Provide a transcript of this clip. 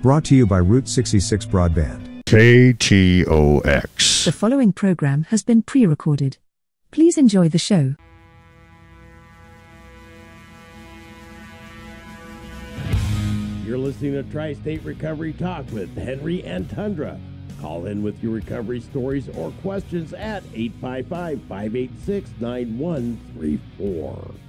Brought to you by Route 66 Broadband. KTOX. The following program has been pre-recorded. Please enjoy the show. You're listening to Tri-State Recovery Talk with Henry and Tundra. Call in with your recovery stories or questions at 855-586-9134.